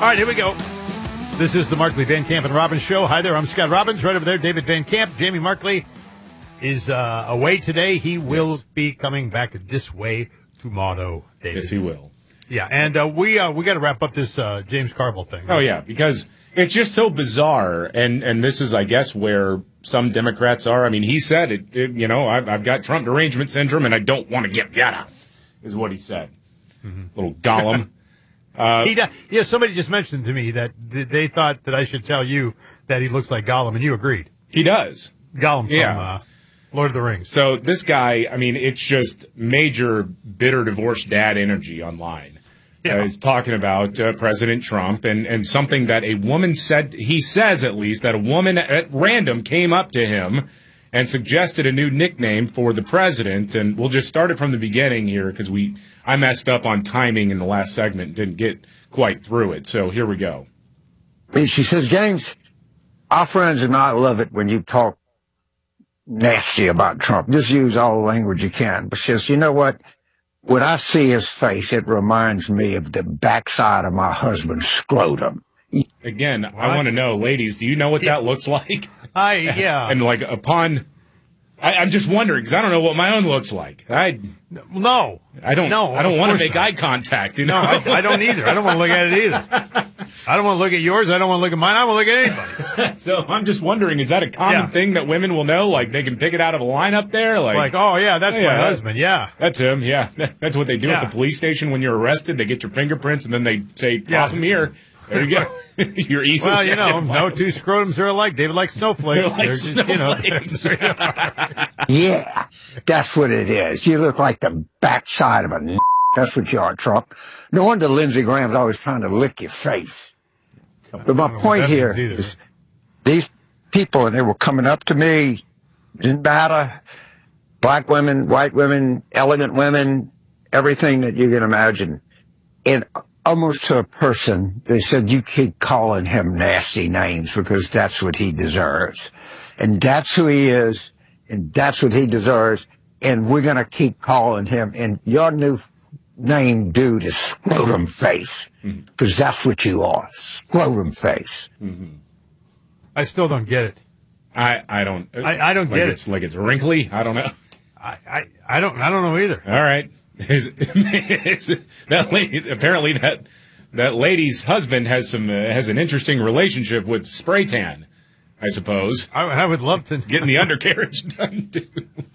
right, here we go. This is the Markley, Van Camp, and Robbins Show. Hi there, I'm Scott Robbins. Right over there, David Van Camp. Jamie Markley is away today. He will be coming back this way tomorrow, David. Yes, he will. Yeah, and we got to wrap up this James Carville thing. Oh, yeah, because it's just so bizarre, and this is, I guess, where some Democrats are. I mean, he said, I've got Trump derangement syndrome, and I don't want to get better, is what he said. Mm-hmm. Little Gollum. Somebody just mentioned to me that they thought that I should tell you that he looks like Gollum, and you agreed. He does. Gollum from Lord of the Rings. So this guy, I mean, it's just major bitter divorced dad energy online. Yeah. He's talking about President Trump and something that a woman said, he says at least, that a woman at random came up to him and suggested a new nickname for the president. And we'll just start it from the beginning here because I messed up on timing in the last segment and didn't get quite through it. So here we go. And she says, James, our friends and I love it when you talk nasty about Trump. Just use all the language you can. But she says, you know what? When I see his face, it reminds me of the backside of my husband's scrotum. Again, I want to know, ladies, do you know what that looks like? Yeah. And like I'm just wondering because I don't know what my own looks like. I don't want to make eye contact. You know, I don't either. I don't want to look at it either. I don't want to look at yours. I don't want to look at mine. I don't want to look at anybody's. So I'm just wondering, is that a common thing that women will know? Like they can pick it out of a lineup there? Like oh yeah, that's my husband. Yeah, that's him. Yeah, that's what they do at the police station when you're arrested. They get your fingerprints and then they say, "Toss them here." There you go. You're easy. Well, no two scrotums are alike. David likes snowflakes. Yeah, that's what it is. You look like the backside of a That's what you are, Trump. No wonder Lindsey Graham's always trying to lick your face. But my point here is these people, and they were coming up to me, didn't matter, black women, white women, elegant women, everything that you can imagine. And almost to a person, they said, you keep calling him nasty names because that's what he deserves. And that's who he is, and that's what he deserves, and we're going to keep calling him. And your new name, dude, is Scrotum Face, because that's what you are, Scrotum Face. Mm-hmm. I still don't get it. I don't. I don't get it. It's like it's wrinkly. I don't know. I don't know either. All right. That lady, apparently that lady's husband has an interesting relationship with spray tan, I suppose. I would love to getting the undercarriage done too.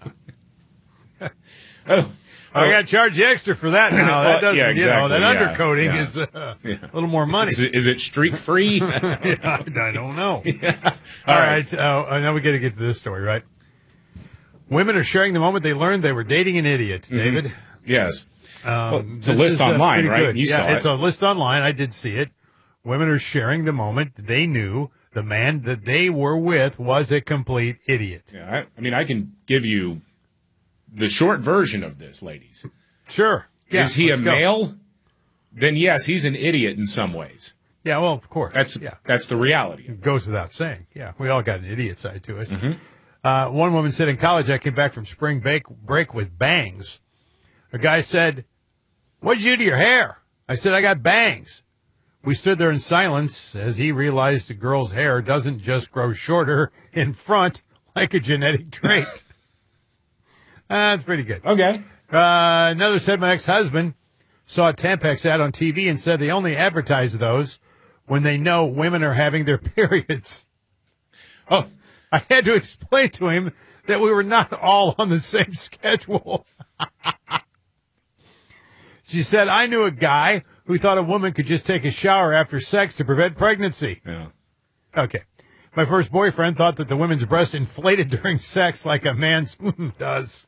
I got to charge you extra for that now. That doesn't, exactly. That undercoating is a little more money. Is it streak free? I don't know. All right. Now we got to get to this story, right? Women are sharing the moment they learned they were dating an idiot, David. Mm-hmm. Yes. It's a list online, right? Good. You saw it. It's a list online. I did see it. Women are sharing the moment they knew the man that they were with was a complete idiot. Yeah, I can give you the short version of this, ladies. Sure. Yeah, is he a male? Then yes, he's an idiot in some ways. Yeah, well, of course. That's the reality. It goes without saying. Yeah, we all got an idiot side to us. Mm-hmm. One woman said, in college, I came back from spring break with bangs. A guy said, what'd you do to your hair? I said, I got bangs. We stood there in silence as he realized a girl's hair doesn't just grow shorter in front like a genetic trait. That's pretty good. Okay. Another said, my ex-husband saw a Tampax ad on TV and said they only advertise those when they know women are having their periods. Oh. I had to explain to him that we were not all on the same schedule. She said, I knew a guy who thought a woman could just take a shower after sex to prevent pregnancy. Yeah. Okay. My first boyfriend thought that the women's breast inflated during sex like a man's does.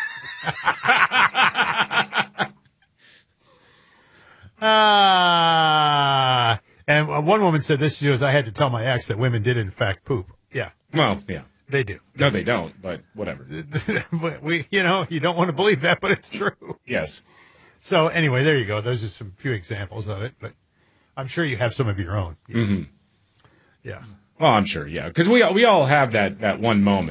And one woman said this, she goes, I had to tell my ex that women did in fact poop. Yeah. Well, yeah. They do. No, they don't, but whatever. You don't want to believe that, but it's true. Yes. So anyway, there you go. Those are some few examples of it, but I'm sure you have some of your own. Mm-hmm. Yeah. Well, I'm sure, yeah. Because we all have that one moment.